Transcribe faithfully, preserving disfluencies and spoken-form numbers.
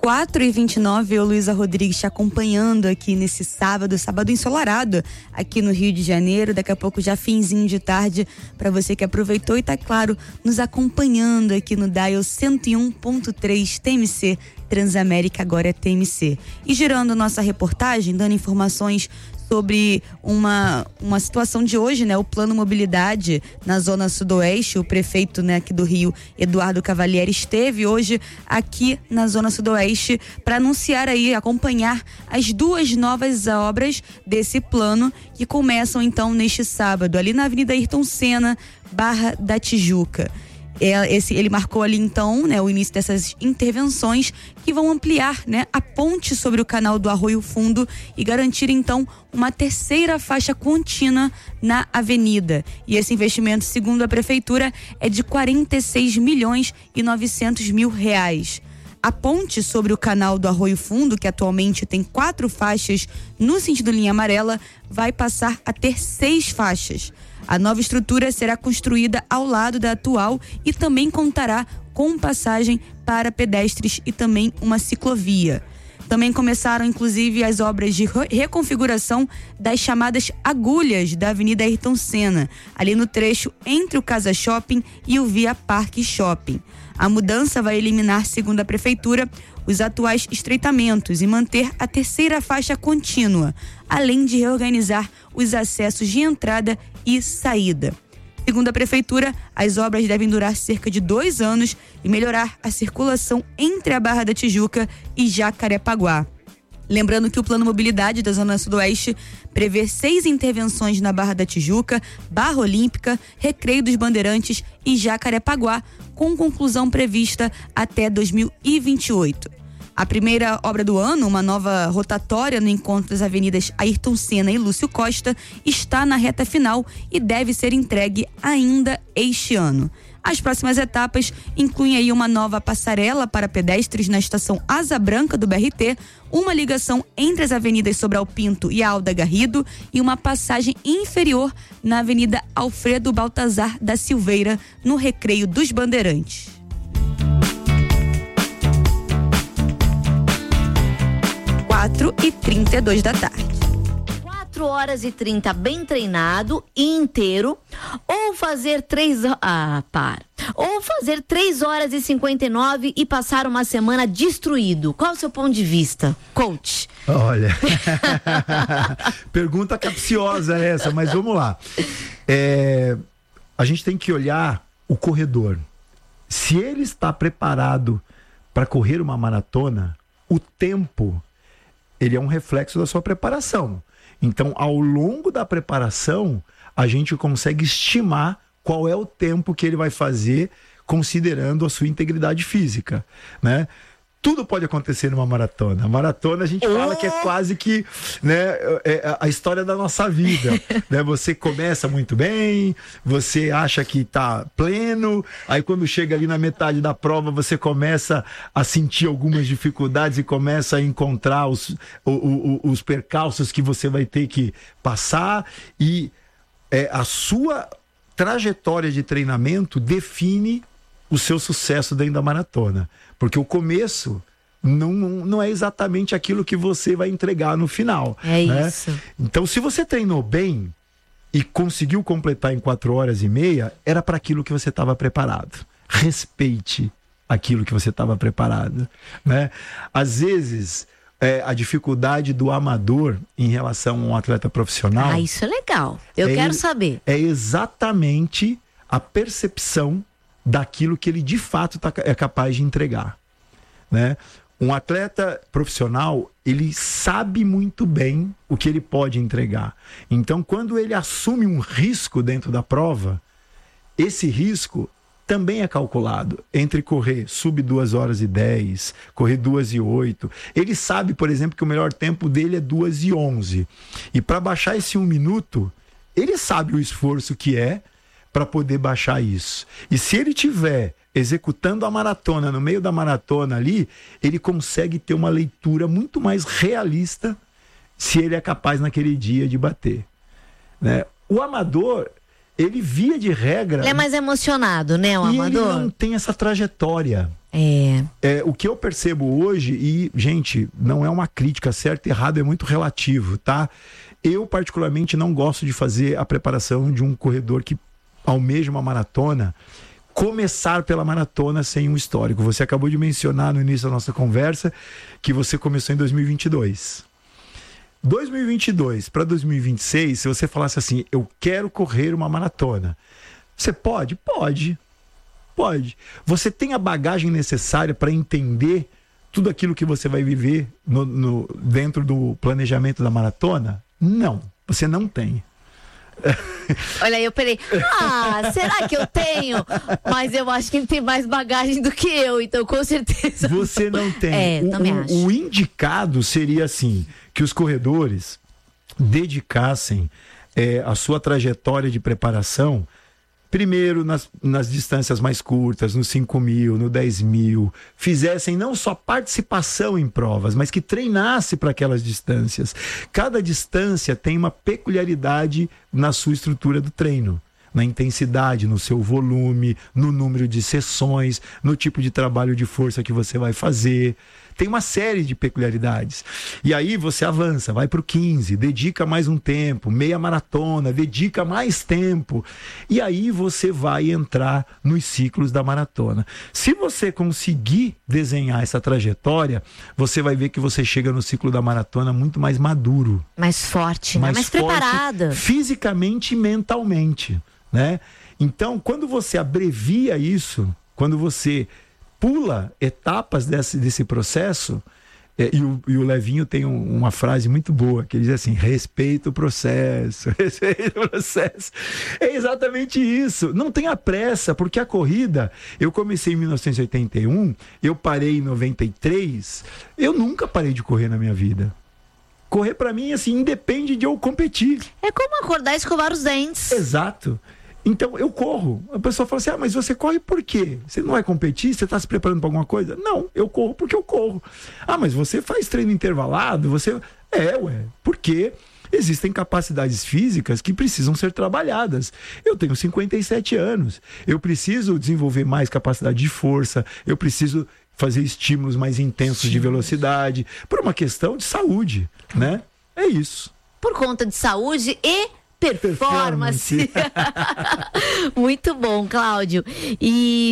quatro e vinte e nove, eu, Luísa Rodrigues, te acompanhando aqui nesse sábado, sábado ensolarado aqui no Rio de Janeiro. Daqui a pouco já finzinho de tarde para você que aproveitou e tá, claro, nos acompanhando aqui no Dial cento e um ponto três T M C, Transamérica agora é T M C. E girando nossa reportagem, dando informações sobre uma, uma situação de hoje, né? O Plano Mobilidade na Zona Sudoeste. O prefeito, né, aqui do Rio, Eduardo Cavalieri, esteve hoje aqui na Zona Sudoeste para anunciar aí, acompanhar as duas novas obras desse plano que começam então neste sábado, ali na Avenida Ayrton Senna, Barra da Tijuca. É, esse, ele marcou ali então, né, o início dessas intervenções que vão ampliar, né, a ponte sobre o canal do Arroio Fundo e garantir então uma terceira faixa contínua na avenida. E esse investimento, segundo a prefeitura, é de quarenta e seis milhões e novecentos mil reais. A ponte sobre o canal do Arroio Fundo, que atualmente tem quatro faixas no sentido linha amarela, vai passar a ter seis faixas. A nova estrutura será construída ao lado da atual e também contará com passagem para pedestres e também uma ciclovia. Também começaram, inclusive, as obras de reconfiguração das chamadas agulhas da Avenida Ayrton Senna, ali no trecho entre o Casa Shopping e o Via Parque Shopping. A mudança vai eliminar, segundo a prefeitura, os atuais estreitamentos e manter a terceira faixa contínua, além de reorganizar os acessos de entrada e saída. Segundo a prefeitura, as obras devem durar cerca de dois anos e melhorar a circulação entre a Barra da Tijuca e Jacarepaguá. Lembrando que o Plano Mobilidade da Zona Sudoeste prevê seis intervenções na Barra da Tijuca, Barra Olímpica, Recreio dos Bandeirantes e Jacarepaguá, com conclusão prevista até dois mil e vinte e oito. A primeira obra do ano, uma nova rotatória no encontro das avenidas Ayrton Senna e Lúcio Costa, está na reta final e deve ser entregue ainda este ano. As próximas etapas incluem aí uma nova passarela para pedestres na estação Asa Branca do B R T, uma ligação entre as avenidas Sobral Pinto e Alda Garrido e uma passagem inferior na Avenida Alfredo Baltazar da Silveira, no Recreio dos Bandeirantes. quatro e trinta e dois da tarde. quatro horas e trinta, bem treinado, inteiro, ou fazer três, ah, para. Ou fazer três horas e cinquenta e nove e passar uma semana destruído. Qual o seu ponto de vista, coach? Olha, pergunta capciosa essa, mas vamos lá. É, a gente tem que olhar o corredor. Se ele está preparado para correr uma maratona, o tempo, ele é um reflexo da sua preparação. Então, ao longo da preparação, a gente consegue estimar qual é o tempo que ele vai fazer, considerando a sua integridade física, né? Tudo pode acontecer numa maratona. A maratona, a gente fala que é quase que, né, é a história da nossa vida. Né? Você começa muito bem, você acha que está pleno, aí quando chega ali na metade da prova, você começa a sentir algumas dificuldades e começa a encontrar os, o, o, os percalços que você vai ter que passar. E é, a sua trajetória de treinamento define o seu sucesso dentro da maratona. Porque o começo não, não é exatamente aquilo que você vai entregar no final. É, né? Isso. Então, se você treinou bem e conseguiu completar em quatro horas e meia, era para aquilo que você estava preparado. Respeite aquilo que você estava preparado. Né? Às vezes, é, a dificuldade do amador em relação a um atleta profissional... Ah, isso é legal. Eu é, quero saber. É exatamente a percepção daquilo que ele de fato tá, é capaz de entregar, né? Um atleta profissional, ele sabe muito bem o que ele pode entregar. Então, quando ele assume um risco dentro da prova, esse risco também é calculado entre correr sub duas horas e dez, correr duas e oito. Ele sabe, por exemplo, que o melhor tempo dele é duas e onze. E para baixar esse um minuto, ele sabe o esforço que é para poder baixar isso. E se ele tiver executando a maratona, no meio da maratona ali, ele consegue ter uma leitura muito mais realista se ele é capaz naquele dia de bater. Né? O amador, ele via de regra... Ele é mais emocionado, né, o e amador? ele não tem essa trajetória. É. É, o que eu percebo hoje, e, gente, não é uma crítica, certo e errado é muito relativo, tá? Eu, particularmente, não gosto de fazer a preparação de um corredor que almeja uma maratona, começar pela maratona sem um histórico. Você acabou de mencionar no início da nossa conversa que você começou em dois mil e vinte e dois. dois mil e vinte e dois para dois mil e vinte e seis, se você falasse assim, eu quero correr uma maratona, você pode? Pode. Pode. Você tem a bagagem necessária para entender tudo aquilo que você vai viver no, no, dentro do planejamento da maratona? Não, você não tem. Olha aí, eu peraí. Ah, será que eu tenho? Mas eu acho que ele tem mais bagagem do que eu, então com certeza. Você não tem. É, o, também o, acho. O indicado seria assim, que os corredores dedicassem é, a sua trajetória de preparação primeiro nas, nas distâncias mais curtas, no cinco mil, no dez mil, fizessem não só participação em provas, mas que treinasse para aquelas distâncias. Cada distância tem uma peculiaridade na sua estrutura do treino, na intensidade, no seu volume, no número de sessões, no tipo de trabalho de força que você vai fazer. Tem uma série de peculiaridades. E aí você avança, vai para o quinze, dedica mais um tempo, meia maratona, dedica mais tempo. E aí você vai entrar nos ciclos da maratona. Se você conseguir desenhar essa trajetória, você vai ver que você chega no ciclo da maratona muito mais maduro. Mais forte, mais, né? mais forte, preparada. Fisicamente e mentalmente, né? Então, quando você abrevia isso, quando você pula etapas desse, desse processo, é, e, o, e o Levinho tem um, uma frase muito boa, que ele diz assim, respeita o processo, respeita o processo. É exatamente isso, não tenha pressa, porque a corrida, eu comecei em mil novecentos e oitenta e um, eu parei em noventa e três, eu nunca parei de correr na minha vida. Correr pra mim, assim, independe de eu competir. É como acordar e escovar os dentes. Exato. Então, eu corro. A pessoa fala assim, ah, mas você corre por quê? Você não vai competir? Você está se preparando para alguma coisa? Não, eu corro porque eu corro. Ah, mas você faz treino intervalado? Você... É, ué, porque existem capacidades físicas que precisam ser trabalhadas. Eu tenho cinquenta e sete anos. Eu preciso desenvolver mais capacidade de força. Eu preciso fazer estímulos mais intensos Sim. de velocidade. Por uma questão de saúde, né? É isso. Por conta de saúde e... performance. Muito bom, Cláudio. E